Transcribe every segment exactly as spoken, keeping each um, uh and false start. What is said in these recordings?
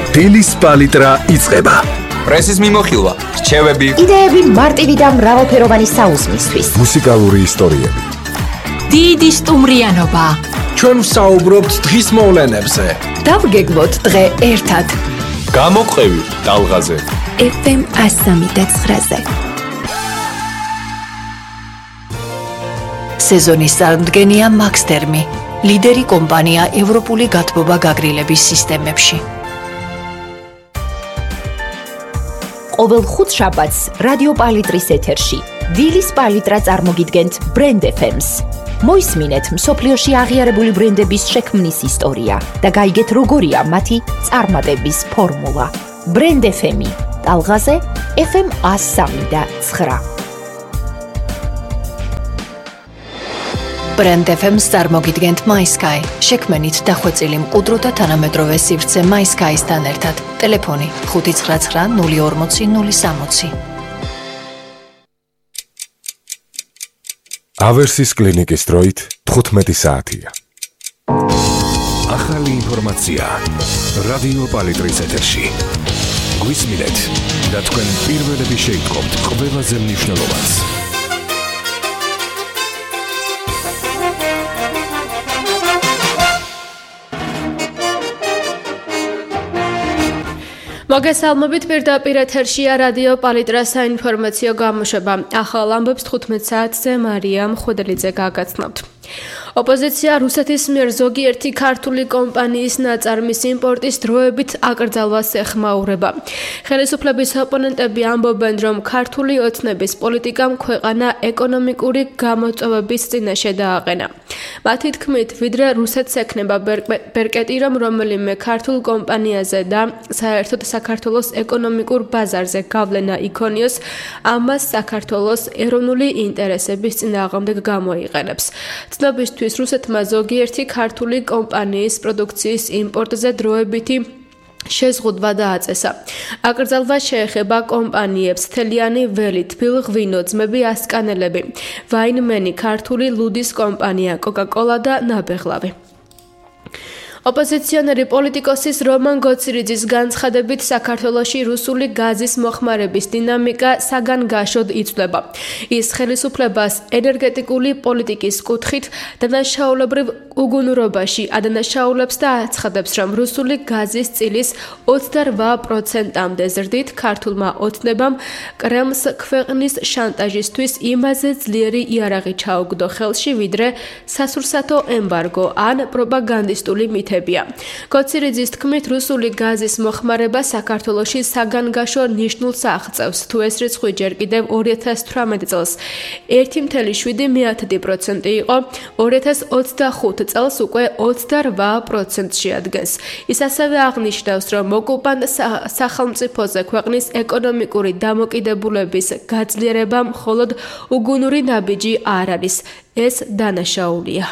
დილის პალიტრა იწყება. პრესის მიმოხილვა, რჩევები, იდეები მარტივი და მრავალფეროვანი საუზმისთვის. მუსიკალური ისტორიები. დიდი სტუმრიანობა. ჩვენ ვსაუბრობთ დღის მოვლენებზე. დავგეგმოთ დღე ერთად. გამოყევი ტალღაზე. ეფ ემ one oh three point nine-ზე. სეზონის წარმომადგენელია Max Termi, ლიდერი კომპანია ევროპული გათბობა გაგრილების სისტემებში. ყოველ ხუთშაბათს რადიო პალიტრის ეთერში დილის პალიტრა წარმოგიდგენთ ბრენდ ეფ ემს. მოისმინეთ მსოფლიოში აღიარებული ბრენდების შექმნის ისტორია და გაიგეთ როგორია მათი წარმატების ფორმულა. ბრენდ ეფ ემი, ტალღაზე ეფ ემ one oh three point nine. ბრენდ ეფ ემს წარმოგიდგენთ MySky, შექმენით დახვეწილი მყუდრო და თანამედროვე სივრცე MySky-სთან ერთად. ტელეფონი five nine nine null four zero null six zero. ავერსის კლინიკის დროით თხუთმეტი საათია. ახალი ინფორმაცია რადიო პალიტრის ეთერში. გვისმინეთ და თქვენ პირველები შეიტყობთ ყველაზე მნიშვნელოვანს. მოგესალმებით, პირდაპირ ეთერშია რადიო პალიტრას საინფორმაციო გამოშვება. ახალ ამბებს თხუთმეტ საათზე მარიამ ხუდელიძე გაგაცნობთ. ოპოზიცია რუსეთის მიერ ზოგიერთი ქართული კომპანიის ნაწარმის იმპორტის დროებით აკრძალვას ეხმაურება. ხელისუფლების ოპონენტები ამბობენ, რომ ქართული ოცნების პოლიტიკამ ქვეყანა ეკონომიკური გამოწვევების წინაშე დააყენა. მათი თქმით, ვიდრე რუსეთს ექნება ბერკეტი, რომ რომელიმე ქართულ კომპანიაზე და საერთოდ საქართველოს ეკონომიკურ ბაზარზე გავლენა იქონიოს, ამას საქართველოს ეროვნული ინტერესების წინააღმდეგ გამოიყენებს. ცნობისთვის რუსეთმა ზოგიერთი ქართული კომპანიის პროდუქციის იმპორტზე დროებითი შეზღუდვა დააწესა. აკრძალვა შეეხება კომპანიებს თელიანი ველი, თბილღვინო, ძმები ასკანელები, ვაინმენი, ქართული ლუდის კომპანია, კოკა-კოლა და ნაბეღლავი. ოპოზიციონერი პოლიტიკოსის რომან გოცირიძის განცხადებით საქართველოში რუსული გაზის მოხმარების დინამიკა საგანგაშოდ იცვლება. ის ხელისუფლებას ენერგეტიკული პოლიტიკის კუთხით დანაშაულებრივ უგუნურობაში ადანაშაულებს და აცხადებს, რომ რუსული გაზის წილის ოცდაოთხ პროცენტამდე ზრდით ქართულმა ოცნებამ კრემლს ქვეყნის შანტაჟისთვის იმაზე ძლიერი იარაღი ჩაუგდო ხელში, ვიდრე სასურსათო ემბარგო ან პროპაგანდისტული მითები. გოცირიძის თქმით, რუსული გაზის მოხმარება საქართველოში საგანგაშო ნიშნულს აღწევს, თუ ეს რიცხვი ჯერ კიდევ ორი ათას თვრამეტ წელს ერთი კoma შვიდ პროცენტი იყო, ორი ათას ოცდახუთ წელს უკვე ოცდაოთხ პროცენტს შეადგენს. ის ასევე აღნიშნავს, რომ ოკუპანტ სახელმწიფოზე ქვეყნის ეკონომიკური დამოკიდებულების გაძლიერება მხოლოდ უგუნური ნაბიჯი არ არის, ეს დანაშაულია.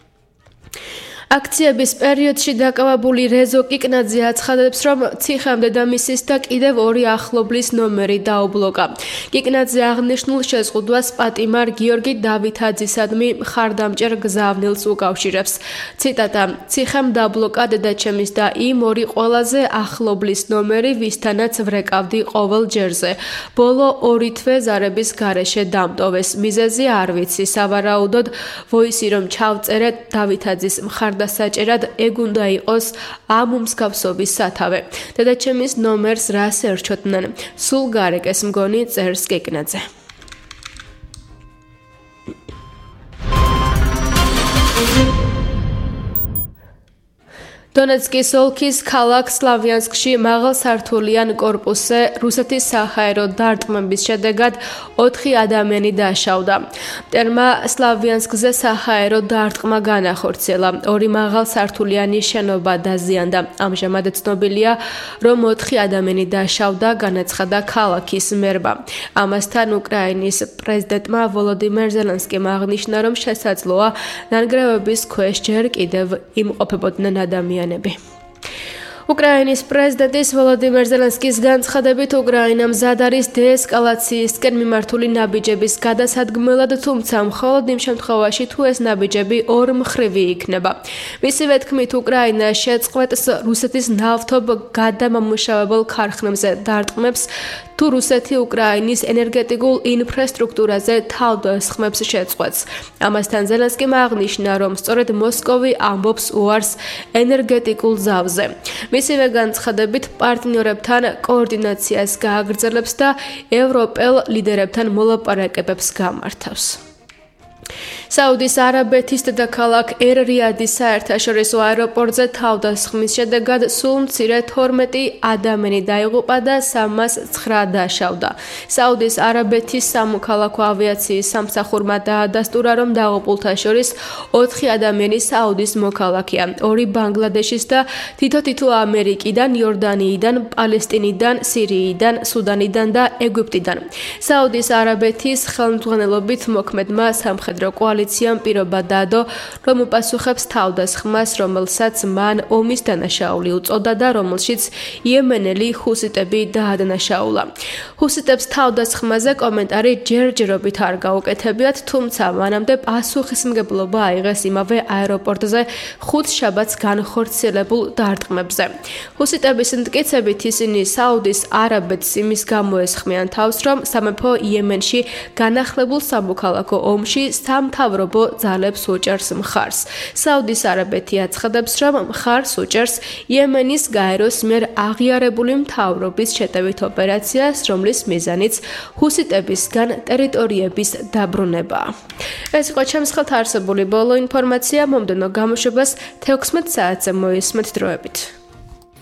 აქციების პერიოდში დაკავებული რეზო კიკნაძე აცხადებს, რომ ციხემდე დამისის და კიდევ ორი ახლობლის ნომერი დაუბლოკა. კიკნაძე აღნიშნულ შეზღუდვას პატიმარ გიორგი დავითაძისადმი მხარდამჭერ გზავნილს უკავშირებს. ციტატა: ციხემ დაბლოკა დედაჩემის და იმ ორი ყველაზე ახლობლის ნომერი, ვისთანაც ვრეკავდი ყოველ ჯერზე. ბოლო ორი თვე ზარების გარეშე დამტოვეს. მიზეზი არ ვიცი, სავარაუდოდ ვოისი რომ ჩავწერე დავითაძის მხარდამჭერ საჭერად ეგ უნდა იყოს ამ მსგავსობის სათავე. დედაჩემის ნომერს რას ერჩოდნენ? სულ გარეკეს მგონი, წერს კიკნაძე. დონეცკის ოლქის ქალაქ სლავიანსკში მაღალსართულიან კორპუსზე რუსეთის საჰაერო დარტყმების შედეგად ოთხი ადამიანი დაშავდა. მტერმა სლავიანსკზე საჰაერო დარტყმა განახორციელა. ორი მაღალსართულიანი შენობა დაზიანდა. ამჟამად ცნობილია, რომ ოთხი ადამიანი დაშავდა, განაცხადა ქალაქის მერმა. ამასთან უკრაინის პრეზიდენტმა ვოლოდიმერ ზელენსკიმ აღნიშნა, რომ შესაძლოა ნანგრევების ქვეშ ჯერ კიდევ იმყოფებოდნენ ადამიანები. უკრაინის პრეზიდენტის ვოლოდიმირ ზელენსკის განცხადებით უკრაინა მზად არის დეესკალაციისკენ მიმართული ნაბიჯების გადასადგმელად, თუმცა მხოლოდ იმ შემთხვევაში, თუ ეს ნაბიჯები ორმხრივი იქნება. მისივე თქმით, უკრაინა შეწყვეტს რუსეთის ნავთობ გადამამუშავებელ ქარხნებზე დარტყმებს, თუ რუსეთი უკრაინის ენერგეტიკულ ინფრასტრუქტურაზე თავდასხმებს შეწყვეტს. ამასთან ზელენსკიმ აღნიშნა, რომ სწორედ მოსკოვი ამბობს უარს ენერგეტიკულ ზავზე. მისივე განცხადებით პარტნიორებთან კოორდინაციას გააგრძელებს და ევროპელ ლიდერებთან მოლაპარაკებებს გამართავს. საუდის არაბეთის დედაქალაქ ერ-რიადის საერთაშორისო აეროპორტზე თავდასხმის შედეგად სულ მცირე თორმეტი ადამიანი დაიღუპა და სამას ცხრა დაშავდა. საუდის არაბეთის სამოქალაქო ავიაციის სამსახურმა დაადასტურა, რომ დაღუპულთა შორის ოთხი ადამიანი საუდის მოქალაქეა, ორი ბანგლადეშის და თითო-თითო ამერიკიდან, იორდანიიდან, პალესტინიდან, სირიიდან, სუდანიდან და ეგვიპტიდან. საუდის არაბეთის ხელმძღვანელობით მოქმედმა სამხედრო კოალიციამ პირობა დადო, რომ უპასუხებს თავდასხმას, რომელსაც მან ომის დანაშაული უწოდა და რომელშიც იემენელი ჰუსიტები დაადანაშაულა. ჰუსიტებს თავდასხმაზე კომენტარი ჯერჯერობით არ გაუკეთებიათ, თუმცა მანამდე პასუხისმგებლობა აიღეს იმავე აეროპორტზე ხუთ შაბათს განხორციელებულ დარტყმებზე. ჰუსიტების მტკიცებით ისინი საუდის არაბეთს იმის გამო ესხმიან თავს, რომ სამეფო იემენში განახლებულ სამოქალაქო ომში სამთავრობო ძალებს უჭერს მხარს. საუდის არაბეთი აცხადებს, რომ მხარს უჭერს იემენის გაეროს მიერ აღიარებული მთავრობის შეტევით ოპერაციას, რომლის მიზანიც ჰუსიტებისგან ტერიტორიების დაბრუნებაა. ეს იყო ჩემს ხელთ არსებული ბოლო ინფორმაცია, მომდევნო გამოშვებას თექვსმეტ საათზე მოისმენთ დროებით.